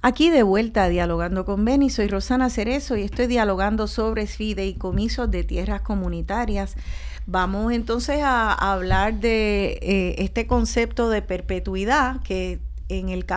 Aquí de vuelta dialogando con Beni, soy Rosana Cerezo y estoy dialogando sobre fideicomisos de tierras comunitarias. Vamos entonces a hablar de este concepto de perpetuidad que en el